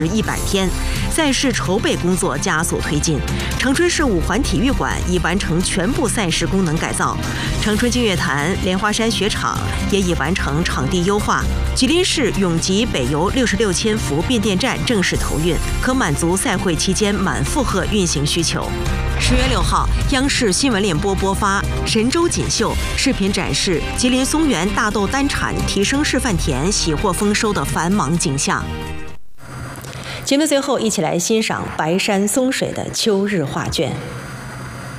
100天，赛事筹备工作加速推进。长春市5环体育馆已完成全部赛事功能改造，长春净月潭、莲花山雪场也已完成场地优化。吉林市永吉北邮66千伏变电站正式投运，可满足赛会期间满负荷运行需求。10月6号，央视新闻联播播发神州锦绣视频展示吉林松原大豆单产提升示范田喜获丰收的繁忙景象。节目最后，一起来欣赏白山松水的秋日画卷。